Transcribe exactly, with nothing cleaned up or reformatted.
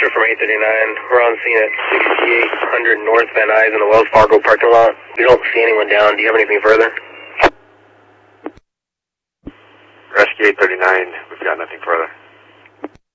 Roger from eight thirty-nine. We're on scene at sixty-eight hundred North Van Nuys in the Wells Fargo parking lot. We don't see anyone down. Do you have anything further? Rescue eight thirty-nine. We've got nothing further.